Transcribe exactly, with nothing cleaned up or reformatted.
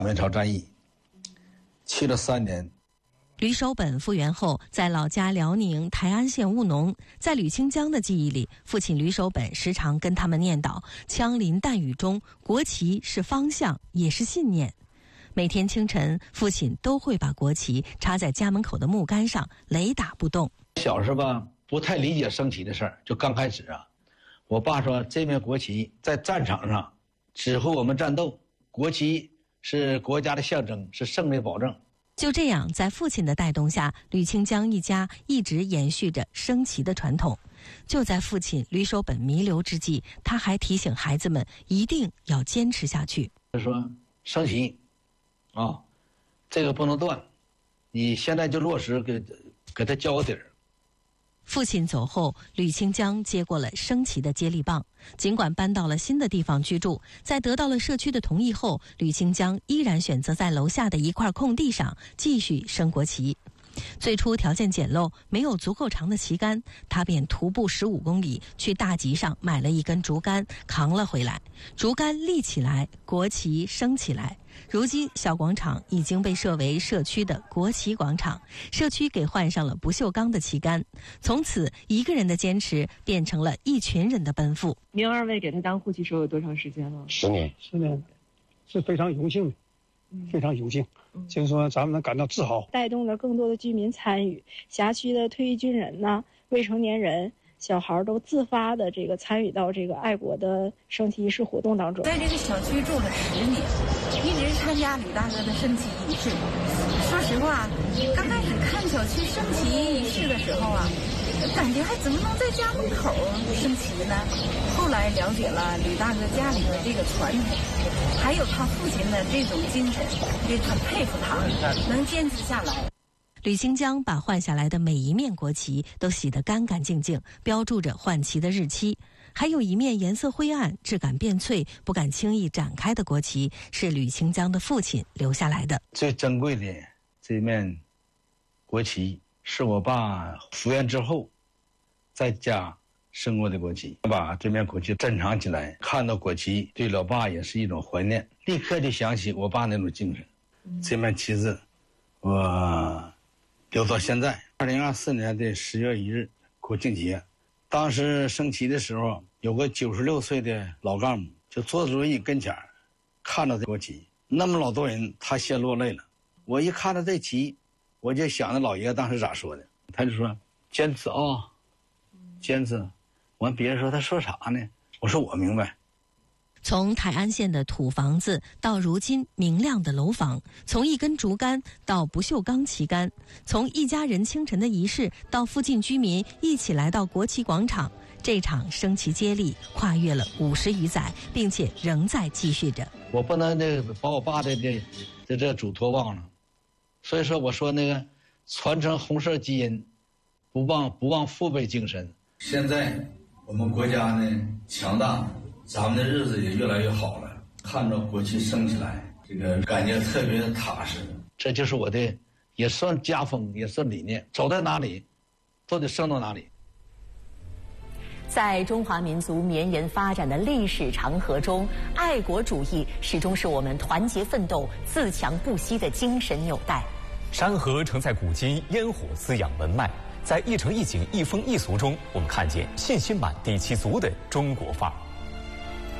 满朝战役去了三年。 吕守本复员后，在老家辽宁台安县务农。在吕清江的记忆里，父亲吕守本时常跟他们念叨：枪林弹雨中，国旗是方向，也是信念。每天清晨，父亲都会把国旗插在家门口的木杆上，雷打不动。 小时候吧，不太理解升旗的事儿，就刚开始啊，我爸说这面国旗在战场上指挥我们战斗，国旗是国家的象征，是胜利的保证。 就这样，在父亲的带动下，吕清江一家一直延续着升旗的传统。就在父亲吕守本弥留之际，他还提醒孩子们一定要坚持下去。 他说升旗啊，这个不能断，你现在就落实给给他交个底儿。 父亲走后，吕清江接过了升旗的接力棒。尽管搬到了新的地方居住，在得到了社区的同意后，吕清江依然选择在楼下的一块空地上继续升国旗。最初条件简陋，没有足够长的旗杆，他便徒步十五公里去大集上买了一根竹竿，扛了回来。竹竿立起来，国旗升起来。如今，小广场已经被设为社区的国旗广场，社区给换上了不锈钢的旗杆。从此，一个人的坚持变成了一群人的奔赴。 您二位给他当护旗手有多长时间了？ 十年， 十年，是非常荣幸的，嗯、非常有幸。嗯、就是说，咱们能感到自豪， 带动了更多的居民参与，辖区的退役军人呢、未成年人、小孩都自发的这个参与到这个爱国的升旗仪式活动当中。 在这个小区住了十年，一直参加吕大哥的升旗仪式。说实话，刚开始看小区升旗仪式的时候啊，感觉还怎么能在家门口升旗呢？后来了解了吕大哥家里的这个传统，还有他父亲的这种精神，也很佩服他能坚持下来。 吕清江把换下来的每一面国旗都洗得干干净净，标注着换旗的日期。还有一面颜色灰暗、质感变脆、不敢轻易展开的国旗，是吕清江的父亲留下来的。 最珍贵的这面国旗，是我爸复员之后在家升过的国旗。把这面国旗珍藏起来，看到国旗对老爸也是一种怀念，立刻就想起我爸那种精神。嗯、这面旗子我留到现在。二零二四年的十月一日国庆节，当时升旗的时候，有个九十六岁的老干部就坐在轮椅跟前，看着这国旗，那么老多人，他先落泪了。我一看到这旗，我就想着老爷子当时咋说的，他就说坚持啊、哦，坚持。完别人说他说啥呢？我说我明白。 从泰安县的土房子到如今明亮的楼房，从一根竹竿到不锈钢旗杆，从一家人清晨的仪式到附近居民一起来到国旗广场，这场升旗接力跨越了五十余载，并且仍在继续着。 我不能那个把我爸的这这这嘱托忘了，所以说我说那个传承红色基因，不忘不忘父辈精神。 现在我们国家呢强大，咱们的日子也越来越好了。看着国旗升起来，这个感觉特别踏实。 这就是我的，也算家风，也算理念。走在哪里，都得升到哪里。 在中华民族绵延发展的历史长河中，爱国主义始终是我们团结奋斗、自强不息的精神纽带。 山河承载古今，烟火滋养文脉。在一城一景、一风一俗中，我们看见信心满地气足的中国范儿。